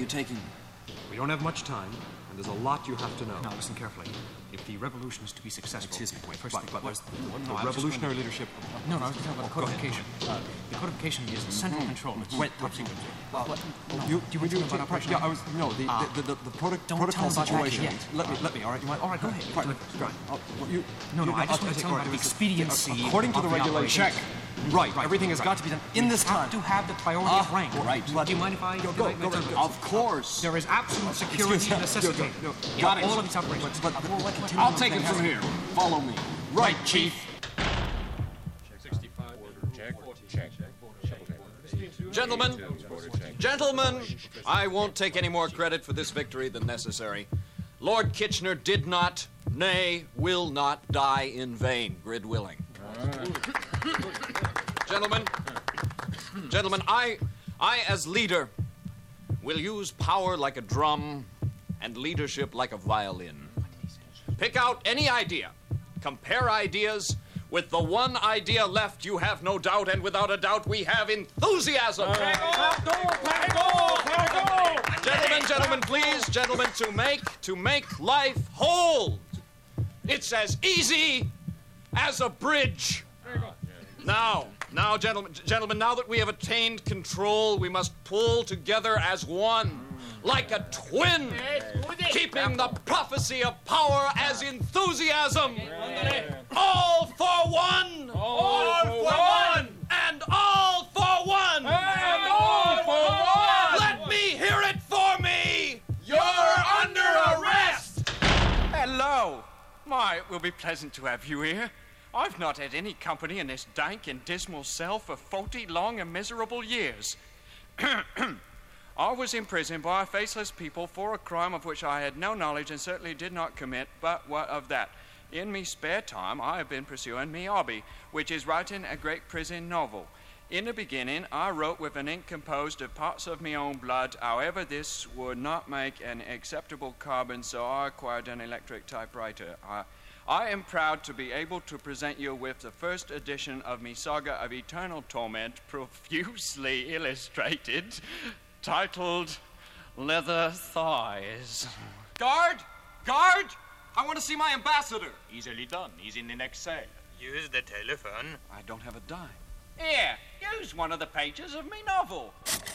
taking me? We don't have much time, and there's a lot you have to know. Now, listen carefully. If the revolution is to be successful... Excuse me, first thing, the revolutionary leadership... No, I was talking about the codification. The codification is the central control. It's top secret. Do you want to about operation? Yeah, the protocol situation. Let me, all right? All right, go ahead. Fine. I just want to tell you about the expediency. According to the regulations. Check. Right, everything has got to be done in this time. You have to have the priority of rank. Right. Do you mind if I... Go. Of course. There is absolute security necessitated. Got it. All of these operations. I'll take it from here. Follow me. Right, Chief. Gentlemen, I won't take any more credit for this victory than necessary. Lord Kitchener did not, nay, will not die in vain, grid willing. Gentlemen, I as leader will use power like a drum and leadership like a violin. Pick out any idea, compare ideas. With the one idea left, you have no doubt, and without a doubt, we have enthusiasm. Gentlemen, please, to make life whole. It's as easy as a bridge. Now, gentlemen, now that we have attained control, we must pull together as one, like a twin, keeping the prophecy of power as enthusiasm. All for one! All for one! And all for one! And all for one! Let me hear it for me! You're under arrest! Hello. My, it will be pleasant to have you here. I've not had any company in this dank and dismal cell for 40 long and miserable years. I was imprisoned by faceless people for a crime of which I had no knowledge and certainly did not commit, but what of that? In me spare time, I have been pursuing me hobby, which is writing a great prison novel. In the beginning, I wrote with an ink composed of parts of my own blood. However, this would not make an acceptable carbon, so I acquired an electric typewriter. I am proud to be able to present you with the first edition of me saga of eternal torment, profusely illustrated, titled Leather Thighs. Guard! I want to see my ambassador. Easily done. He's in the next cell. Use the telephone. I don't have a dime. Here, use one of the pages of me novel.